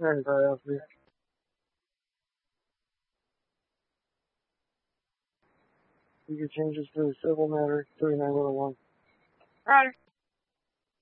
Alright, Alfie. You can change this to a civil matter 39 1. Roger.